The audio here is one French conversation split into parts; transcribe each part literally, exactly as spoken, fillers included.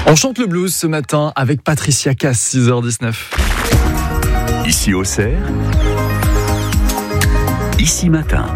On chante le blues ce matin avec Patricia Cass, six heures dix-neuf. Ici Auxerre, ici matin.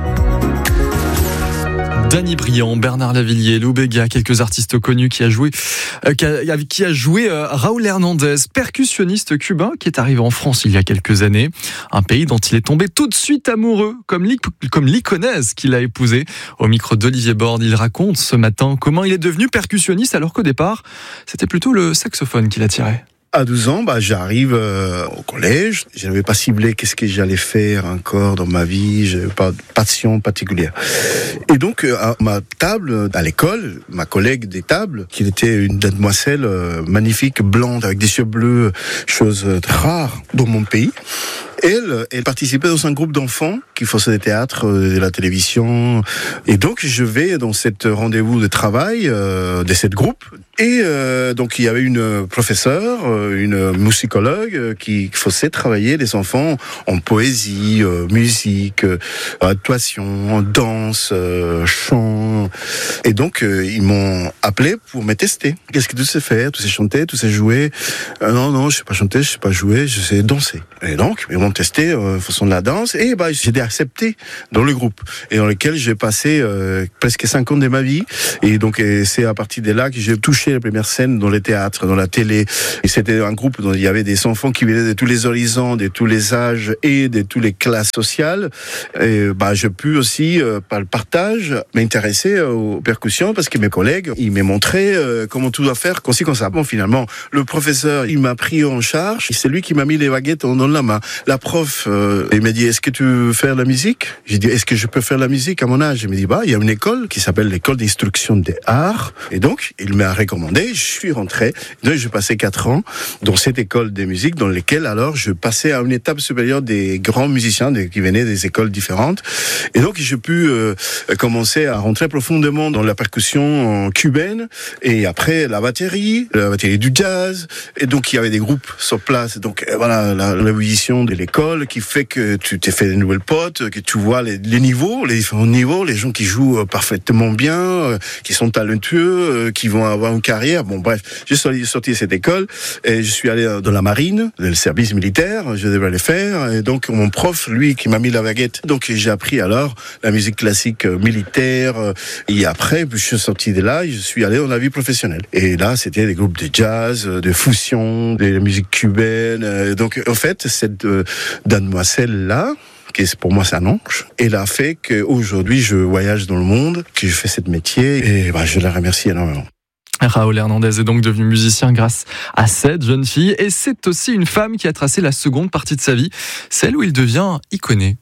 Danny Briand, Bernard Lavilliers, Lou Bega, quelques artistes connus qui a joué, euh, qui a, qui a joué euh, Raúl Hernández, percussionniste cubain qui est arrivé en France il y a quelques années, un pays dont il est tombé tout de suite amoureux, comme, comme l'iconaise qu'il a épousé. Au micro d'Olivier Borde, il raconte ce matin comment il est devenu percussionniste alors qu'au départ, c'était plutôt le saxophone qui l'attirait. À douze ans, bah, j'arrive euh, au collège. Je n'avais pas ciblé qu'est-ce que j'allais faire encore dans ma vie. Je n'avais pas de passion particulière. Et donc, euh, à ma table, à l'école, ma collègue des tables, qui était une demoiselle euh, magnifique, blonde, avec des cheveux bleus, chose euh, rare dans mon pays. Elle, elle participait dans un groupe d'enfants qui faisait des théâtres, de la télévision. Et donc, je vais dans cette rendez-vous de travail euh, de cette groupe. Et euh, donc, il y avait une professeure, une musicologue qui faisait travailler les enfants en poésie, euh, musique, euh, actuation, danse, euh, chant. Et donc, euh, ils m'ont appelé pour me tester. Qu'est-ce que tu sais faire? Tu sais chanter? Tu sais jouer? euh, Non, non, je sais pas chanter, je sais pas jouer, je sais danser. Et donc, ils m'ont testé en euh, façon de la danse. Et bah, j'ai été accepté dans le groupe. Et dans lequel j'ai passé euh, presque cinq ans de ma vie. Et donc, et c'est à partir de là que j'ai touché la première scène dans les théâtres, dans la télé. Et c'était un groupe dont il y avait des enfants qui venaient de tous les horizons, de tous les âges et de toutes les classes sociales. Et bah, j'ai pu aussi, euh, par le partage, m'intéresser aux percussions parce que mes collègues, ils m'ont montré euh, comment tout doit faire, comme ci, comme ça. Bon, finalement, le professeur, il m'a pris en charge. C'est lui qui m'a mis les baguettes dans la main. La prof, euh, il m'a dit, est-ce que tu veux faire la musique? J'ai dit, est-ce que je peux faire la musique à mon âge? Il m'a dit, bah, il y a une école qui s'appelle l'école d'instruction des arts. Et donc, il m'a recommandé. Je suis rentré. Donc, j'ai passé quatre ans dans cette école de musique dans laquelle, alors, je passais à une étape supérieure des grands musiciens des, qui venaient des écoles différentes. Et donc, j'ai pu euh, commencer à rentrer profondément dans la percussion cubaine et après la batterie, la batterie du jazz. Et donc, il y avait des groupes sur place. Donc, voilà, la l'évolution de l'école qui fait que tu t'es fait des nouvelles potes, que tu vois les, les niveaux, les différents niveaux, les gens qui jouent parfaitement bien, euh, qui sont talentueux, euh, qui vont avoir une carrière. Bon, bref, j'ai sorti, sorti de cette école et je suis allé dans la marine, le service militaire, je devais le faire. Et donc, mon prof, lui, qui m'a mis la baguette. Donc, j'ai appris alors la musique classique euh, militaire. Euh, et après, je suis sorti de là et je suis allé dans la vie professionnelle. Et là, c'était des groupes de jazz, de fusion, de musique cubaine. Euh, donc, en fait, cette euh, demoiselle-là, qui est, pour moi c'est un ange, elle a fait qu'aujourd'hui je voyage dans le monde, que je fais ce métier et bah, je la remercie énormément. Raúl Hernández est donc devenu musicien grâce à cette jeune fille et c'est aussi une femme qui a tracé la seconde partie de sa vie, celle où il devient iconé.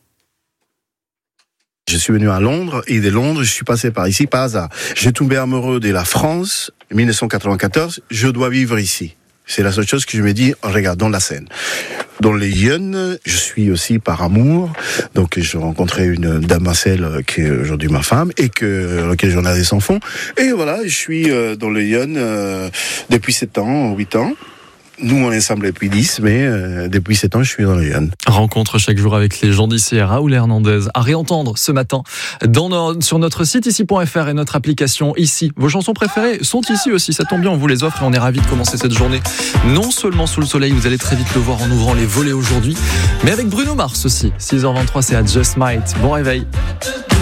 Je suis venu à Londres et de Londres, je suis passé par ici par hasard. J'ai tombé amoureux de la France en dix-neuf cent quatre-vingt-quatorze, je dois vivre ici. C'est la seule chose que je me dis en regardant la scène. Dans les Yonnes, je suis aussi par amour. Donc, j'ai rencontré une demoiselle qui est aujourd'hui ma femme et que, laquelle j'en ai des enfants. Et voilà, je suis dans les Yonnes euh, depuis sept ans, huit ans. Nous, on est ensemble depuis dix, mais euh, depuis sept ans, je suis dans les Yonnes. Rencontre chaque jour avec les gens d'ici, Raúl Hernández. À réentendre ce matin dans nos, sur notre site ici point f r et notre application Ici. Vos chansons préférées sont ici aussi, ça tombe bien, on vous les offre et on est ravis de commencer cette journée. Non seulement sous le soleil, vous allez très vite le voir en ouvrant les volets aujourd'hui, mais avec Bruno Mars aussi. six heures vingt-trois, c'est à Just Might. Bon réveil.